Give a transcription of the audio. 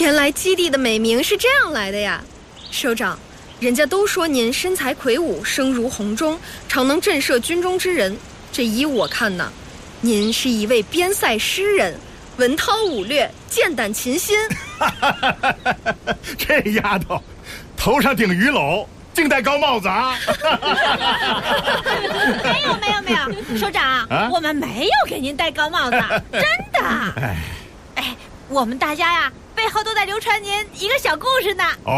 原来基地的美名是这样来的呀。首长，人家都说您身材魁梧，声如洪钟，常能震慑军中之人。这依我看呢，您是一位边塞诗人，文韬武略，剑胆琴心。 这丫头头上顶鱼篓，净戴高帽子啊！ 没有，首长，我们没有给您戴高帽子，真的。哎，我们大家呀，背后都在流传您一个小故事呢。